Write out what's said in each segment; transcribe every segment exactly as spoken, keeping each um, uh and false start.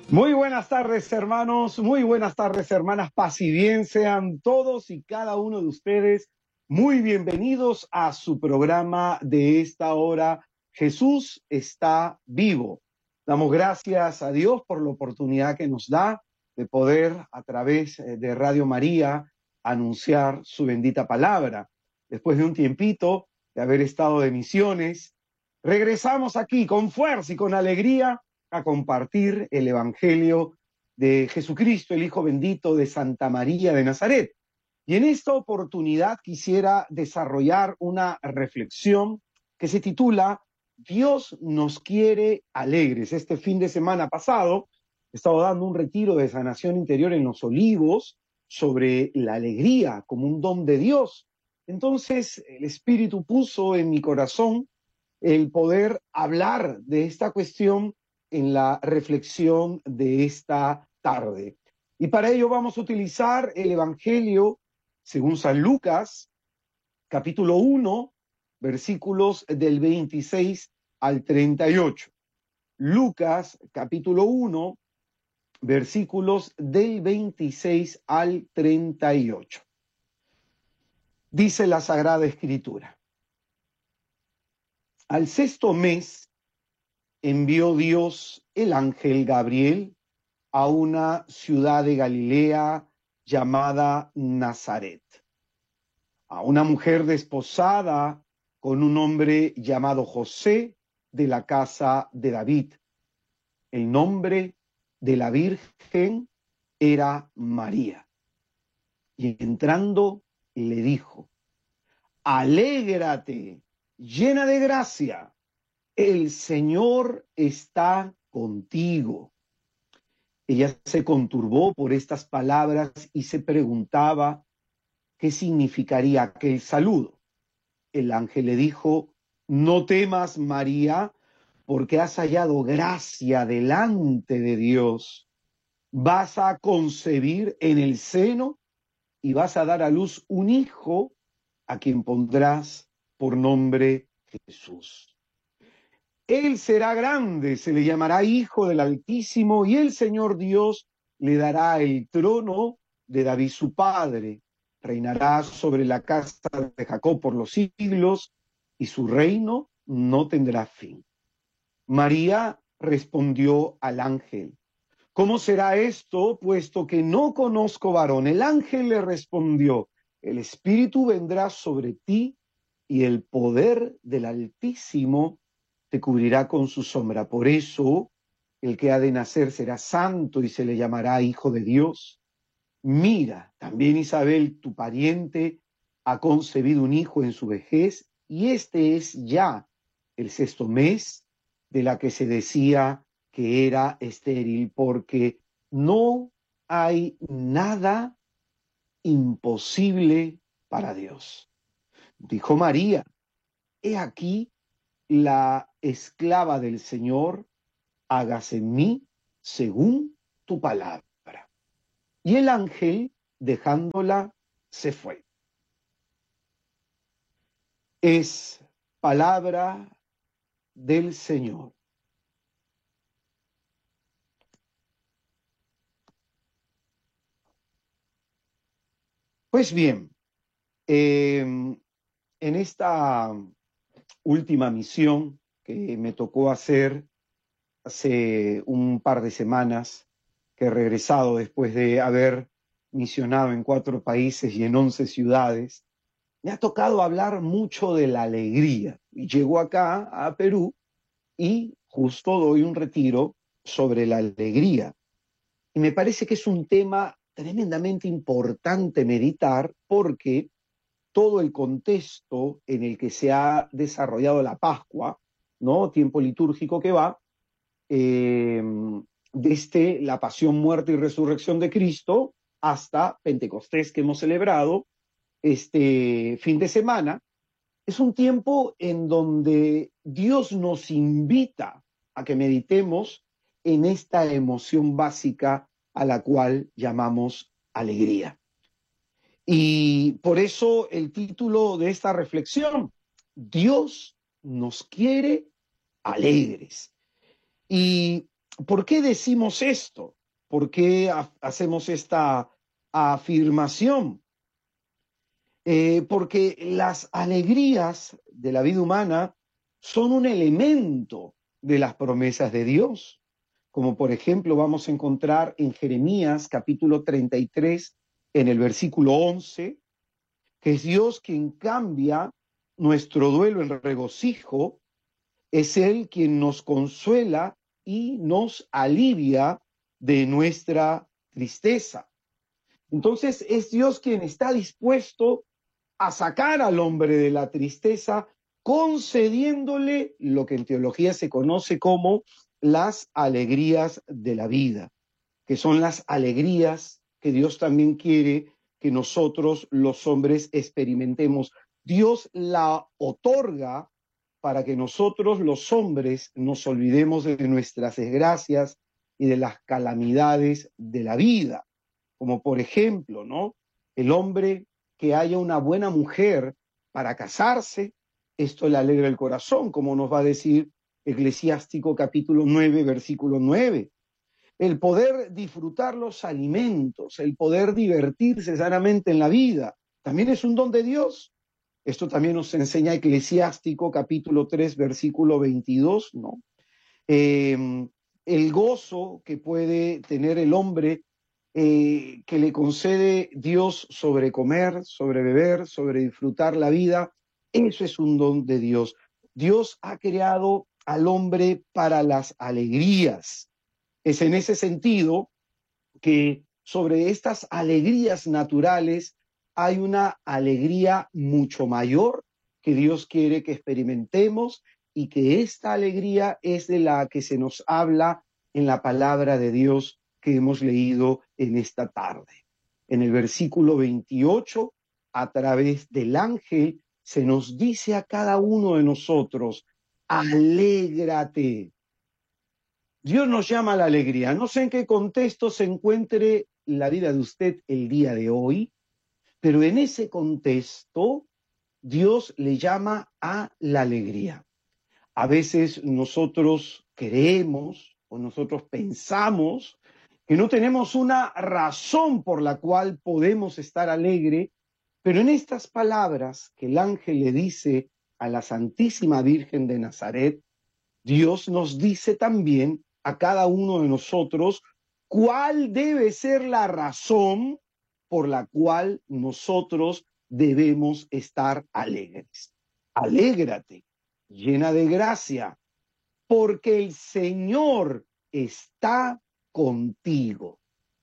Muy buenas tardes, hermanos, muy buenas tardes, hermanas. Paz y bien sean todos y cada uno de ustedes muy bienvenidos a su programa de esta hora, Jesús está vivo. Damos gracias a Dios por la oportunidad que nos da de poder, a través de Radio María, anunciar su bendita palabra. Después de un tiempito de haber estado de misiones, regresamos aquí con fuerza y con alegría a compartir el Evangelio de Jesucristo, el Hijo bendito de Santa María de Nazaret. Y en esta oportunidad quisiera desarrollar una reflexión que se titula Dios nos quiere alegres. Este fin de semana pasado he estado dando un retiro de sanación interior en Los Olivos sobre la alegría como un don de Dios. Entonces el Espíritu puso en mi corazón el poder hablar de esta cuestión en la reflexión de esta tarde. Y para ello vamos a utilizar el Evangelio según San Lucas, capítulo uno, versículos del veintiséis al treinta y ocho. Lucas, capítulo uno, versículos del veintiséis al treinta y ocho. Dice la Sagrada Escritura: Al sexto mes envió Dios el ángel Gabriel a una ciudad de Galilea llamada Nazaret, a una mujer desposada con un hombre llamado José, de la casa de David. El nombre de la Virgen era María. Y entrando le dijo: Alégrate, llena de gracia, el Señor está contigo. Ella se conturbó por estas palabras y se preguntaba qué significaría aquel saludo. El ángel le dijo: No temas, María, porque has hallado gracia delante de Dios. Vas a concebir en el seno y vas a dar a luz un hijo a quien pondrás por nombre Jesús. Él será grande, se le llamará Hijo del Altísimo, y el Señor Dios le dará el trono de David su padre. Reinará sobre la casa de Jacob por los siglos, y su reino no tendrá fin. María respondió al ángel: ¿Cómo será esto, puesto que no conozco varón? El ángel le respondió: El Espíritu vendrá sobre ti, y el poder del Altísimo te cubrirá con su sombra. Por eso, el que ha de nacer será santo y se le llamará Hijo de Dios. Mira, también Isabel, tu pariente, ha concebido un hijo en su vejez, y este es ya el sexto mes de la que se decía que era estéril, porque no hay nada imposible para Dios. Dijo María: He aquí la esclava del Señor, hágase en mí según tu palabra. Y el ángel, dejándola, se fue. Es palabra del Señor. Pues bien, eh, en esta última misión que me tocó hacer hace un par de semanas, que he regresado después de haber misionado en cuatro países y en once ciudades, me ha tocado hablar mucho de la alegría. Y llego acá a Perú y justo doy un retiro sobre la alegría. Y me parece que es un tema tremendamente importante meditar, porque todo el contexto en el que se ha desarrollado la Pascua, ¿no? Tiempo litúrgico que va, eh, desde la pasión, muerte y resurrección de Cristo hasta Pentecostés, que hemos celebrado este fin de semana, es un tiempo en donde Dios nos invita a que meditemos en esta emoción básica a la cual llamamos alegría. Y por eso el título de esta reflexión: Dios nos quiere alegres. Y ¿por qué decimos esto? ¿Por qué ha hacemos esta afirmación? Eh, porque las alegrías de la vida humana son un elemento de las promesas de Dios, como por ejemplo vamos a encontrar en Jeremías capítulo treinta y tres, en el versículo once, que es Dios quien cambia nuestro duelo en regocijo, es Él quien nos consuela y nos alivia de nuestra tristeza. Entonces es Dios quien está dispuesto a sacar al hombre de la tristeza, concediéndole lo que en teología se conoce como las alegrías de la vida, que son las alegrías que Dios también quiere que nosotros los hombres experimentemos. Dios la otorga para que nosotros los hombres nos olvidemos de nuestras desgracias y de las calamidades de la vida, como por ejemplo, ¿no? El hombre que haya una buena mujer para casarse, esto le alegra el corazón, como nos va a decir Eclesiástico capítulo nueve, versículo nueve. El poder disfrutar los alimentos, el poder divertirse sanamente en la vida, también es un don de Dios. Esto también nos enseña Eclesiástico capítulo tres, versículo veintidós, ¿no? Eh, el gozo que puede tener el hombre, eh, que le concede Dios sobre comer, sobre beber, sobre disfrutar la vida, eso es un don de Dios. Dios ha creado al hombre para las alegrías. Es en ese sentido que sobre estas alegrías naturales hay una alegría mucho mayor que Dios quiere que experimentemos, y que esta alegría es de la que se nos habla en la palabra de Dios que hemos leído en esta tarde. En el versículo veintiocho, a través del ángel, se nos dice a cada uno de nosotros: alégrate. Dios nos llama a la alegría. No sé en qué contexto se encuentre la vida de usted el día de hoy, pero en ese contexto Dios le llama a la alegría. A veces nosotros creemos o nosotros pensamos que no tenemos una razón por la cual podemos estar alegre, pero en estas palabras que el ángel le dice a la Santísima Virgen de Nazaret, Dios nos dice también a cada uno de nosotros cuál debe ser la razón por la cual nosotros debemos estar alegres. Alégrate, llena de gracia, porque el Señor está contigo.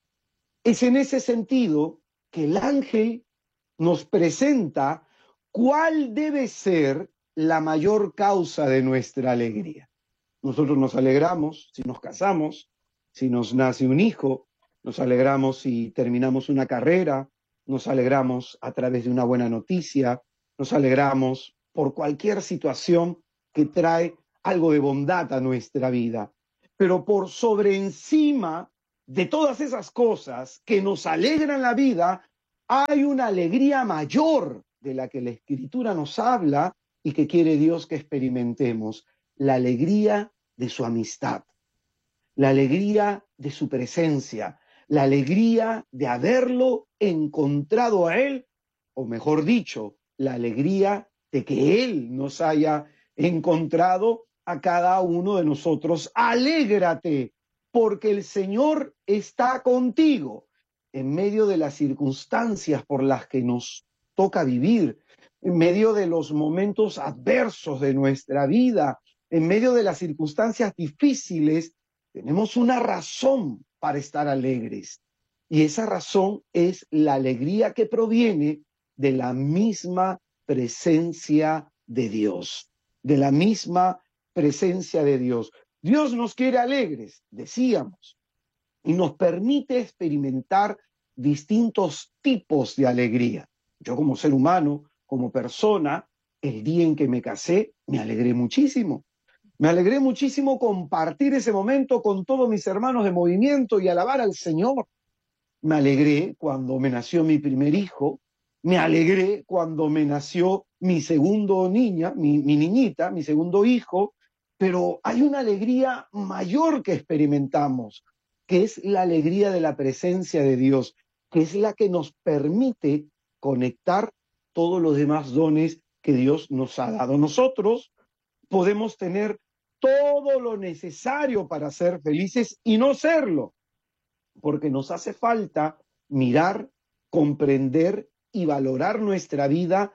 Es en ese sentido que el ángel nos presenta cuál debe ser la mayor causa de nuestra alegría. Nosotros nos alegramos si nos casamos, si nos nace un hijo, nos alegramos si terminamos una carrera, nos alegramos a través de una buena noticia, nos alegramos por cualquier situación que trae algo de bondad a nuestra vida. Pero por sobre encima de todas esas cosas que nos alegran la vida, hay una alegría mayor de la que la Escritura nos habla y que quiere Dios que experimentemos: la alegría de su amistad, la alegría de su presencia, la alegría de haberlo encontrado a Él, o mejor dicho, la alegría de que Él nos haya encontrado a cada uno de nosotros. Alégrate, porque el Señor está contigo en medio de las circunstancias por las que nos toca vivir, en medio de los momentos adversos de nuestra vida, en medio de las circunstancias difíciles. Tenemos una razón para estar alegres, y esa razón es la alegría que proviene de la misma presencia de Dios, de la misma presencia de Dios. Dios nos quiere alegres, decíamos, y nos permite experimentar distintos tipos de alegría. Yo, como ser humano, como persona, el día en que me casé, me alegré muchísimo. Me alegré muchísimo compartir ese momento con todos mis hermanos de movimiento y alabar al Señor. Me alegré cuando me nació mi primer hijo. Me alegré cuando me nació mi segundo niña, mi, mi niñita, mi segundo hijo. pero hay una alegría mayor que experimentamos, que es la alegría de la presencia de Dios, que es la que nos permite conectar todos los demás dones que Dios nos ha dado. Nosotros podemos tener todo lo necesario para ser felices y no serlo, porque nos hace falta mirar, comprender y valorar nuestra vida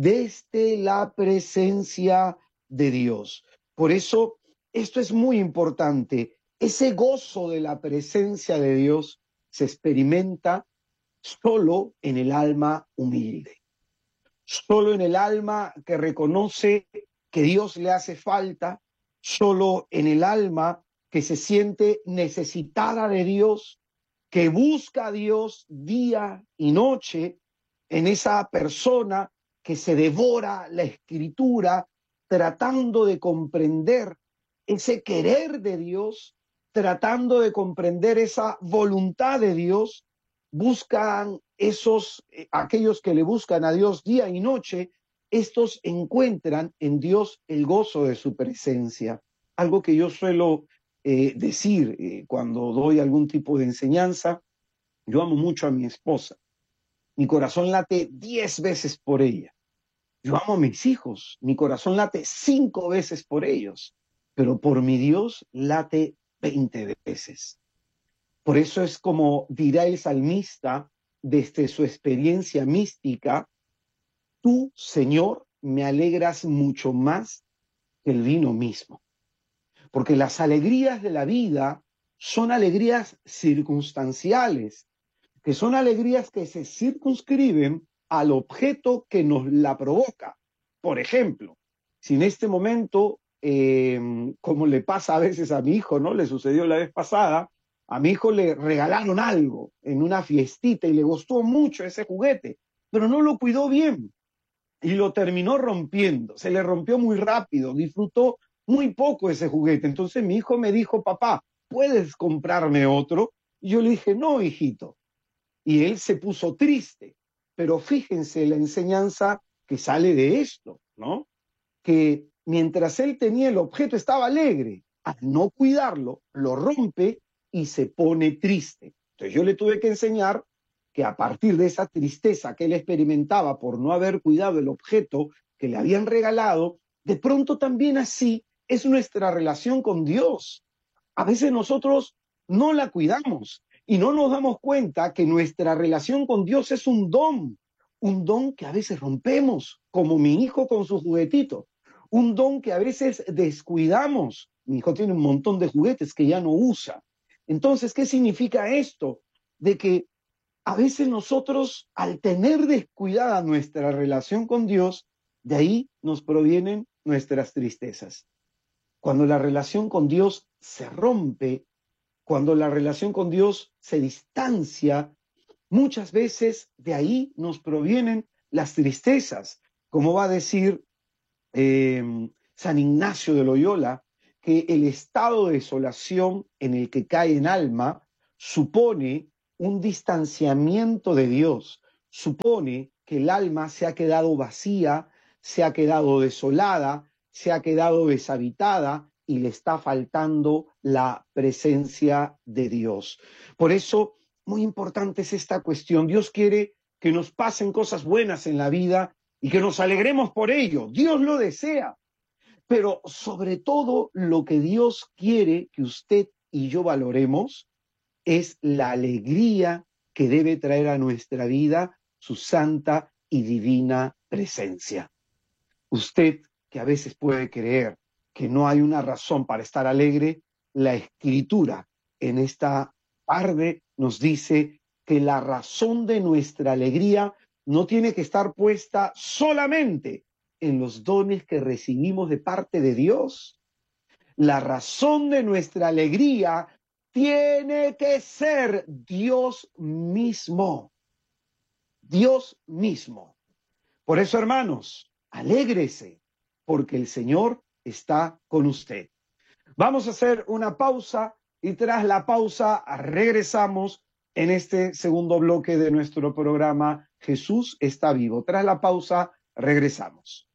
desde la presencia de Dios. Por eso, esto es muy importante. Ese gozo de la presencia de Dios se experimenta solo en el alma humilde, solo en el alma que reconoce que Dios le hace falta, solo en el alma que se siente necesitada de Dios, que busca a Dios día y noche, en esa persona que se devora la Escritura tratando de comprender ese querer de Dios, tratando de comprender esa voluntad de Dios. Buscan esos, eh, aquellos que le buscan a Dios día y noche, estos encuentran en Dios el gozo de su presencia. Algo que yo suelo eh, decir eh, cuando doy algún tipo de enseñanza. Yo amo mucho a mi esposa. Mi corazón late diez veces por ella. Yo amo a mis hijos. Mi corazón late cinco veces por ellos. Pero por mi Dios late veinte veces. Por eso es como dirá el salmista desde su experiencia mística: tú, Señor, me alegras mucho más que el vino mismo. Porque las alegrías de la vida son alegrías circunstanciales, que son alegrías que se circunscriben al objeto que nos la provoca. Por ejemplo, si en este momento, eh, como le pasa a veces a mi hijo, ¿no? Le sucedió la vez pasada, a mi hijo le regalaron algo en una fiestita y le gustó mucho ese juguete, pero no lo cuidó bien y lo terminó rompiendo. Se le rompió muy rápido, disfrutó muy poco ese juguete. Entonces mi hijo me dijo: papá, ¿puedes comprarme otro? Y yo le dije: no, hijito. Y él se puso triste. Pero fíjense la enseñanza que sale de esto, ¿no? Que mientras él tenía el objeto estaba alegre. Al no cuidarlo, lo rompe y se pone triste. Entonces yo le tuve que enseñar que a partir de esa tristeza que él experimentaba por no haber cuidado el objeto que le habían regalado, de pronto también así es nuestra relación con Dios. A veces nosotros no la cuidamos y no nos damos cuenta que nuestra relación con Dios es un don, un don que a veces rompemos, como mi hijo con su juguetito, un don que a veces descuidamos. Mi hijo tiene un montón de juguetes que ya no usa. Entonces, ¿qué significa esto? De que a veces nosotros, al tener descuidada nuestra relación con Dios, de ahí nos provienen nuestras tristezas. Cuando la relación con Dios se rompe, cuando la relación con Dios se distancia, muchas veces de ahí nos provienen las tristezas. Como va a decir eh, San Ignacio de Loyola, que el estado de desolación en el que cae en alma supone un distanciamiento de Dios, supone que el alma se ha quedado vacía, se ha quedado desolada, se ha quedado deshabitada y le está faltando la presencia de Dios. Por eso, muy importante es esta cuestión. Dios quiere que nos pasen cosas buenas en la vida y que nos alegremos por ello. Dios lo desea. Pero sobre todo, lo que Dios quiere que usted y yo valoremos es la alegría que debe traer a nuestra vida su santa y divina presencia. Usted, que a veces puede creer que no hay una razón para estar alegre, la Escritura en esta tarde nos dice que la razón de nuestra alegría no tiene que estar puesta solamente en los dones que recibimos de parte de Dios. La razón de nuestra alegría tiene que ser Dios mismo. Dios mismo. Por eso, hermanos, alégrese, porque el Señor está con usted. Vamos a hacer una pausa y tras la pausa regresamos en este segundo bloque de nuestro programa Jesús está vivo. Tras la pausa regresamos.